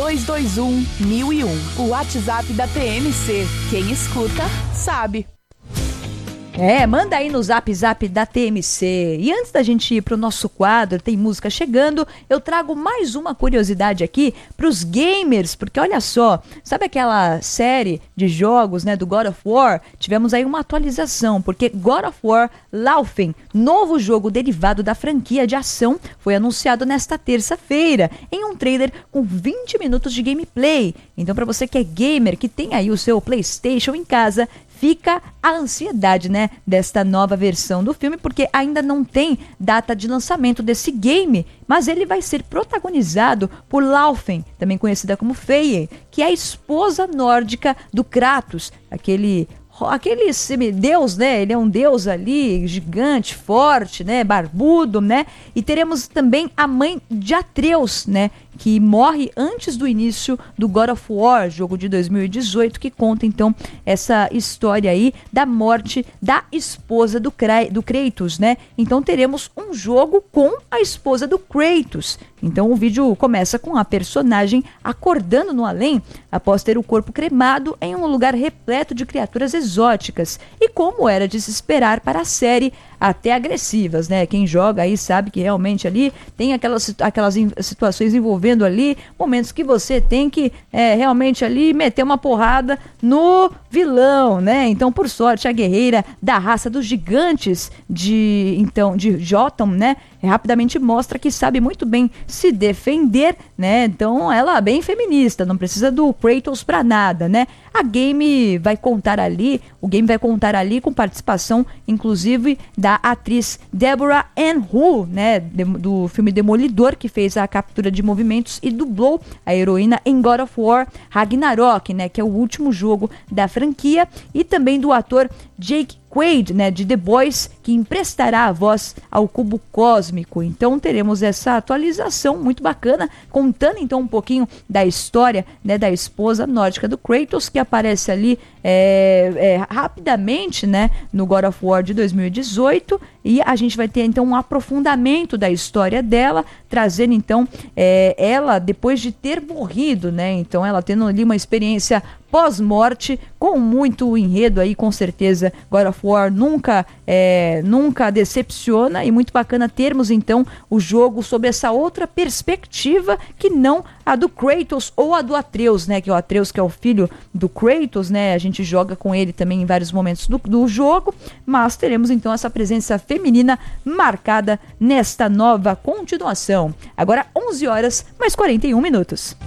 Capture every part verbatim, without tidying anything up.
dois dois um, mil e um. O WhatsApp da T M C. Quem escuta, sabe. É, manda aí no Zap Zap da T M C. E antes da gente ir pro nosso quadro, tem música chegando, eu trago mais uma curiosidade aqui pros gamers, porque olha só, sabe aquela série de jogos, né, do God of War? Tivemos aí uma atualização, porque God of War Laufen, novo jogo derivado da franquia de ação, foi anunciado nesta terça-feira, em um trailer com vinte minutos de gameplay. Então, para você que é gamer, que tem aí o seu PlayStation em casa, fica a ansiedade, né, desta nova versão do filme, porque ainda não tem data de lançamento desse game, mas ele vai ser protagonizado por Laufen, também conhecida como Freyr, que é a esposa nórdica do Kratos, aquele aquele semideus, né? Ele é um deus ali, gigante, forte, né? Barbudo, né? E teremos também a mãe de Atreus, né? Que morre antes do início do God of War, jogo de dois mil e dezoito, que conta então essa história aí da morte da esposa do, Kra- do Kratos, né? Então teremos um jogo com a esposa do Kratos. Então o vídeo começa com a personagem acordando no além após ter o corpo cremado em um lugar repleto de criaturas exóticas. E como era de se esperar para a série, até agressivas, né? Quem joga aí sabe que realmente ali tem aquelas, aquelas situações envolvendo ali momentos que você tem que é, realmente ali meter uma porrada no vilão, né? Então, por sorte, a guerreira da raça dos gigantes de, então, de Jotunn, né? Rapidamente mostra que sabe muito bem se defender, né? Então ela é bem feminista, não precisa do Kratos pra nada, né? A game vai contar ali, o game vai contar ali com participação, inclusive, da atriz Deborah Ann Hu, né? De, do filme Demolidor, que fez a captura de movimentos e dublou a heroína em God of War Ragnarok, né? Que é o último jogo da franquia, e também do ator Jake Quaid, né, de The Boys, que emprestará a voz ao cubo cósmico. Então teremos essa atualização muito bacana, contando então um pouquinho da história, né, da esposa nórdica do Kratos, que aparece ali é, é, rapidamente, né, no God of War de dois mil e dezoito, e a gente vai ter então um aprofundamento da história dela, trazendo então é, ela depois de ter morrido, né, então ela tendo ali uma experiência pós-morte, com muito enredo aí, com certeza God of War nunca, é, nunca decepciona, e muito bacana termos então o jogo sob essa outra perspectiva, que não a do Kratos ou a do Atreus, né, que é o Atreus, que é o filho do Kratos, né, a gente joga com ele também em vários momentos do, do jogo, mas teremos então essa presença feminina marcada nesta nova continuação. Agora onze horas mais quarenta e um minutos.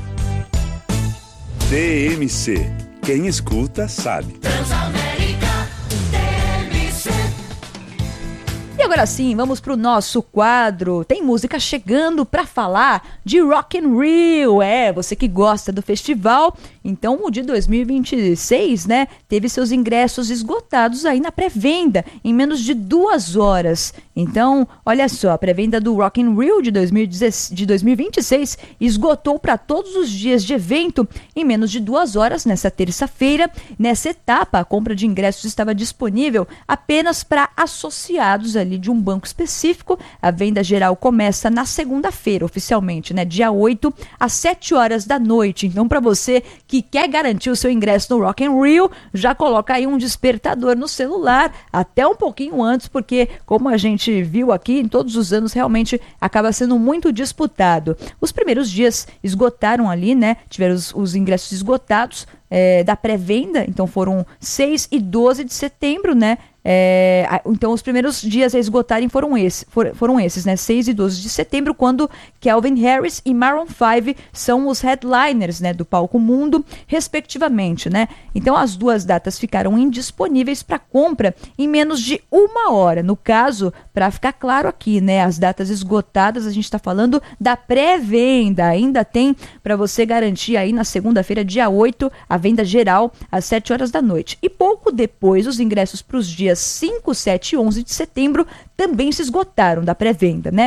T M C. Quem escuta, sabe. Transamérica T M C. E agora sim, vamos pro nosso quadro. Tem música chegando para falar de Rock in Rio. É, você que gosta do festival. Então, o de dois mil e vinte e seis, né, teve seus ingressos esgotados aí na pré-venda, em menos de duas horas. Então, olha só, a pré-venda do Rock in Rio de dois mil e vinte e seis esgotou para todos os dias de evento em menos de duas horas nessa terça-feira. Nessa etapa, a compra de ingressos estava disponível apenas para associados ali de um banco específico. A venda geral começa na segunda-feira, oficialmente, né, dia oito, às sete horas da noite. Então, para você que quer garantir o seu ingresso no Rock in Rio, já coloca aí um despertador no celular, até um pouquinho antes, porque como a gente viu aqui, em todos os anos realmente acaba sendo muito disputado. Os primeiros dias esgotaram ali, né? Tiveram os, os ingressos esgotados é, da pré-venda, então foram seis e doze de setembro, né? É, então os primeiros dias a esgotarem foram, esse, for, foram esses, né? seis e doze de setembro, quando Calvin Harris e Maroon cinco são os headliners, né, do palco mundo, respectivamente, né? Então as duas datas ficaram indisponíveis para compra em menos de uma hora. No caso, para ficar claro aqui, né, as datas esgotadas, a gente está falando da pré-venda. Ainda tem para você garantir aí na segunda-feira, dia oito, a venda geral às sete horas da noite. E pouco depois, os ingressos para os dias cinco, sete e onze de setembro também se esgotaram da pré-venda, né?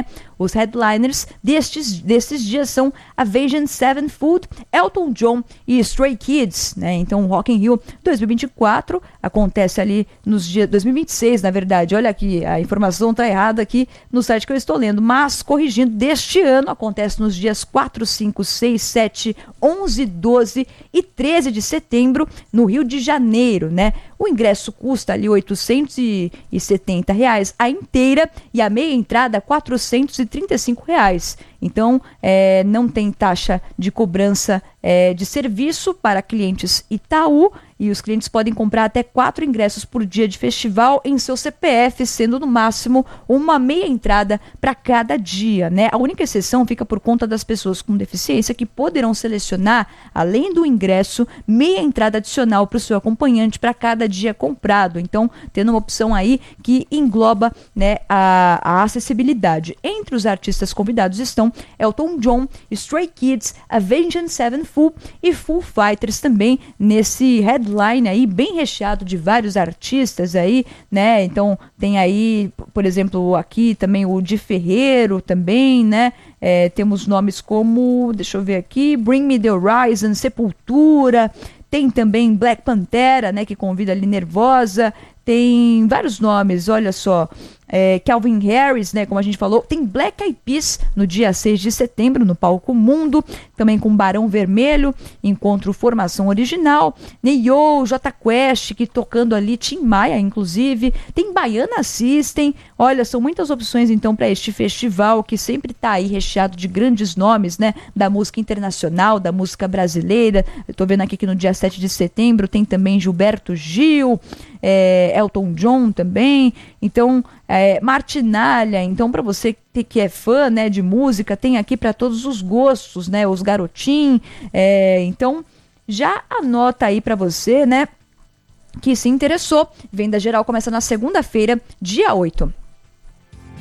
Os headliners destes, destes dias são Avenged Sevenfold, Elton John e Stray Kids, né? Então, o Rock in Rio dois mil e vinte e quatro acontece ali nos dias dois mil e vinte e seis, na verdade. Olha aqui, a informação está errada aqui no site que eu estou lendo, mas corrigindo, deste ano acontece nos dias quatro, cinco, seis, sete, onze, doze e treze de setembro no Rio de Janeiro, né? O ingresso custa ali oitocentos e setenta reais a inteira e a meia entrada quatrocentos e trinta e cinco reais. Então, é, não tem taxa de cobrança é, de serviço para clientes Itaú e os clientes podem comprar até quatro ingressos por dia de festival em seu C P F, sendo no máximo uma meia entrada para cada dia, né? A única exceção fica por conta das pessoas com deficiência que poderão selecionar, além do ingresso, meia entrada adicional para o seu acompanhante para cada dia comprado. Então, tendo uma opção aí que engloba, né, a, a acessibilidade. Entre os artistas convidados estão Elton John, Stray Kids, Avenged Sevenfold e Foo Fighters também nesse headline aí bem recheado de vários artistas aí, né? Então tem aí, por exemplo, aqui também o Di Ferreiro também, né? É, temos nomes como, deixa eu ver aqui, Bring Me The Horizon, Sepultura, tem também Black Pantera, né? Que convida ali Nervosa, tem vários nomes, olha só, é, Calvin Harris, né, como a gente falou, tem Black Eyed Peas no dia seis de setembro no Palco Mundo, também com Barão Vermelho, encontro Formação Original, Neo, J Quest, que tocando ali, Tim Maia, inclusive, tem Baiana System, olha, são muitas opções então para este festival que sempre está aí recheado de grandes nomes, né, da música internacional, da música brasileira. Eu tô vendo aqui que no dia sete de setembro tem também Gilberto Gil, é, Elton John também, então é, Martinalha, então para você que, que é fã, né, de música, tem aqui para todos os gostos, né, os garotinhos, é, então já anota aí para você, né, que se interessou. Venda geral começa na segunda-feira, dia oito.